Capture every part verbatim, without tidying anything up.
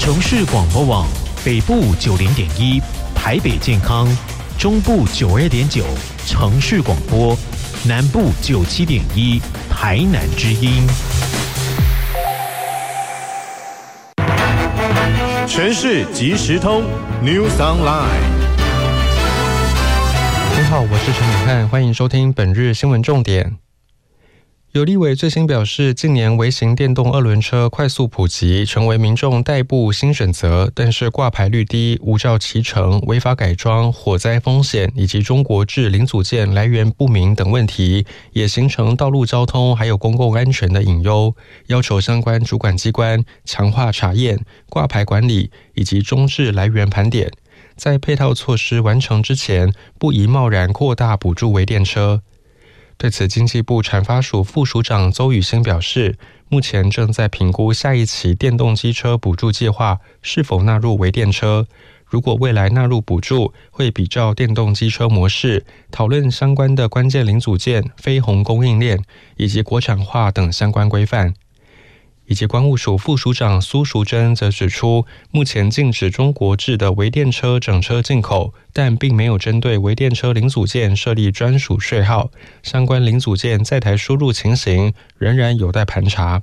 城市广播网北部九零点一，台北健康，中部九二点九，城市广播，南部九七点一，台南之音。 全市即时通 News Online。 你好，我是陈敏汉，欢迎收听本日新闻重点。有立委最新表示，近年微型电动二轮车快速普及，成为民众代步新选择，但是挂牌率低、无照骑乘、违法改装、火灾风险以及中国制零组件来源不明等问题，也形成道路交通还有公共安全的隐忧，要求相关主管机关强化查验、挂牌管理以及中制来源盘点，在配套措施完成之前，不宜贸然扩大补助微电车。对此，经济部产发署副署长邹宇兴表示，目前正在评估下一期电动机车补助计划是否纳入微电车。如果未来纳入补助，会比照电动机车模式，讨论相关的关键零组件、非红供应链以及国产化等相关规范。以及关务署副署长苏淑珍则指出，目前禁止中国制的微电车整车进口，但并没有针对微电车零组件设立专属税号，相关零组件在台输入情形仍然有待盘查。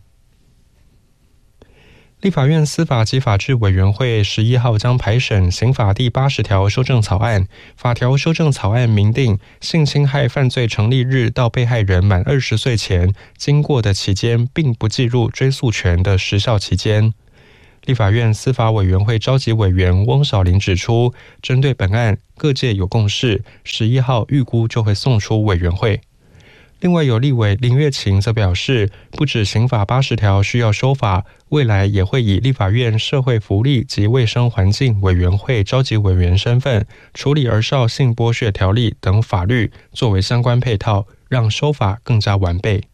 立法院司法及法制委员会十一号将排审刑法第八十条修正草案，法条修正草案明定，性侵害犯罪成立日到被害人满二十岁前经过的期间，并不计入追诉权的时效期间。立法院司法委员会召集委员翁小玲指出，针对本案，各界有共识，十一号预估就会送出委员会。另外有立委林月琴则表示，不止刑法八十条需要修法，未来也会以立法院社会福利及卫生环境委员会召集委员身份，处理儿少性剥削条例等法律作为相关配套，让修法更加完备。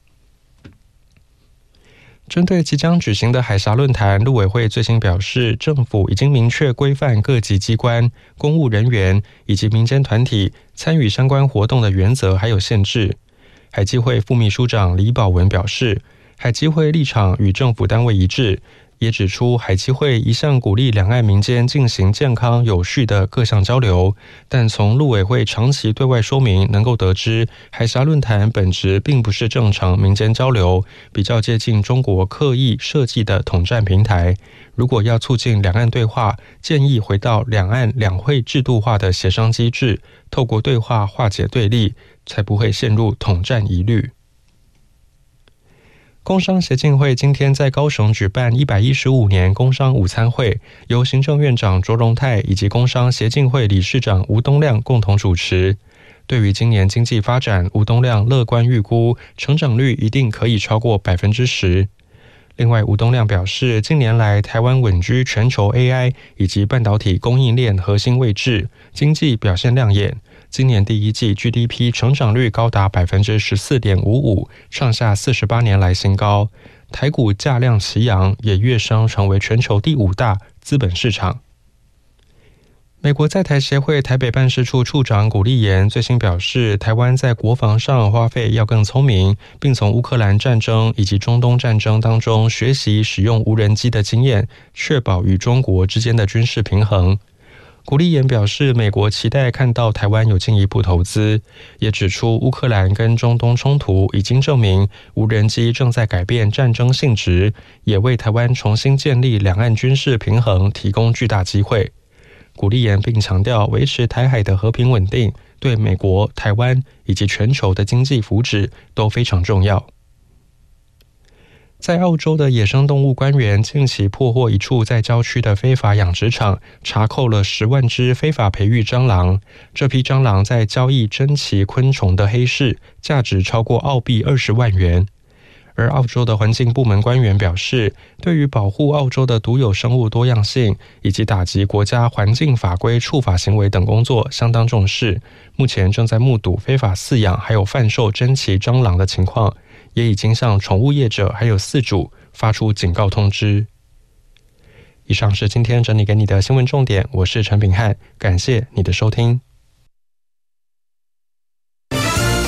针对即将举行的海峡论坛，陆委会最新表示，政府已经明确规范各级机关、公务人员以及民间团体参与相关活动的原则还有限制。海基会副秘书长李宝文表示，海基会立场与政府单位一致，也指出海基会一向鼓励两岸民间进行健康有序的各项交流，但从陆委会长期对外说明能够得知，海峡论坛本质并不是正常民间交流，比较接近中国刻意设计的统战平台。如果要促进两岸对话，建议回到两岸两会制度化的协商机制，透过对话化解对立，才不会陷入统战疑虑。工商协进会今天在高雄举办一百一十五年工商午餐会，由行政院长卓荣泰以及工商协进会理事长吴东亮共同主持。对于今年经济发展，吴东亮乐观预估成长率一定可以超过 百分之十。另外，吴东亮表示，近年来台湾稳居全球 A I 以及半导体供应链核心位置，经济表现亮眼。今年第一季 G D P 成长率高达 百分之十四点五五， 创下四十八年来新高。台股价量齐扬，也跃升成为全球第五大资本市场。美国在台协会台北办事处处长古立言最新表示，台湾在国防上花费要更聪明，并从乌克兰战争以及中东战争当中学习使用无人机的经验，确保与中国之间的军事平衡。古立言表示，美国期待看到台湾有进一步投资，也指出乌克兰跟中东冲突已经证明无人机正在改变战争性质，也为台湾重新建立两岸军事平衡提供巨大机会。古立言并强调，维持台海的和平稳定对美国、台湾以及全球的经济福祉都非常重要。在澳洲的野生动物官员近期破获一处在郊区的非法养殖场，查扣了十万只非法培育蟑螂。这批蟑螂在交易珍奇昆虫的黑市，价值超过澳币二十万元。而澳洲的环境部门官员表示，对于保护澳洲的独有生物多样性以及打击国家环境法规触法行为等工作相当重视，目前正在目睹非法饲养还有贩售珍奇蟑螂的情况，也已经向宠物业者还有饲主发出警告通知。以上是今天整理给你的新闻重点，我是陈炳翰，感谢你的收听。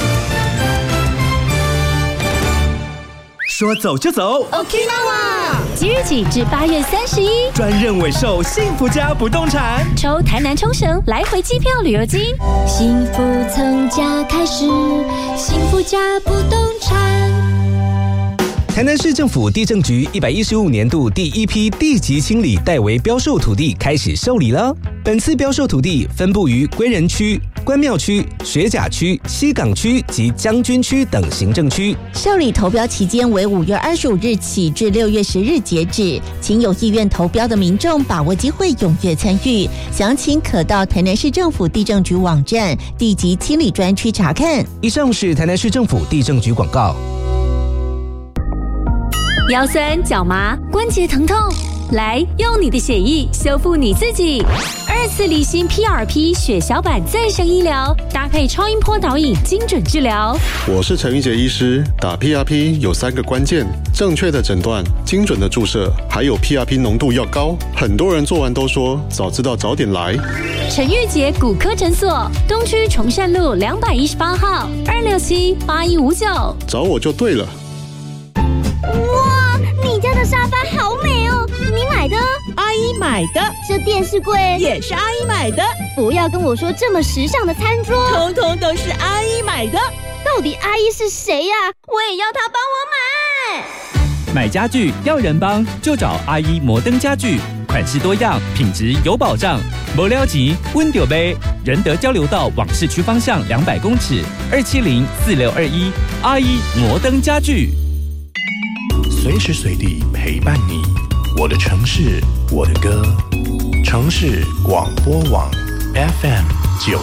说走就走 ，Okinawa。 即日起至八月三十一， 专任委售幸福家不动产， 抽台南冲绳来回机票旅游金。 幸福从家开始，幸福家不动产。 台南市政府地政局一百一十五年度第一批地级清理代为标售土地开始受理了。本次标售土地分布于归仁区、关庙区、学甲区、西港区及将军区等行政区。 受理投标期间为五月二十五日起至六月十日截止，请有意愿投标的民众把握机会，踊跃参与。详情可到台南市政府地政局网站地级清理专区查看。 以上是台南市政府地政局广告。 腰酸、脚麻、关节疼痛，来用你的血液修复你自己。二次离心 P R P 血小板再生医疗，搭配超音波导引，精准治疗。 我是陈玉杰医师，打 P R P 有三个关键：正确的诊断、精准的注射，还有 P R P 浓度要高。很多人做完都说早知道早点来。 陈玉杰骨科诊所，东区崇善路两百一十八号，二六七八一五九， 找我就对了。 哇，你家的沙发好美哦！你买的？ 阿姨买的。 这电视柜也是阿姨买的。 不要跟我说这么时尚的餐桌， 通通都是阿姨买的。 到底阿姨是谁呀？我也要她帮我买。 买家具要人帮，就找阿姨摩登家具，款式多样，品质有保障。没了钱，温丢杯。仁德交流道往市区方向两百公尺，二七零四六二一，阿姨摩登家具。 随时随地陪伴你，我的城市，我的歌，城市广播网 F M 九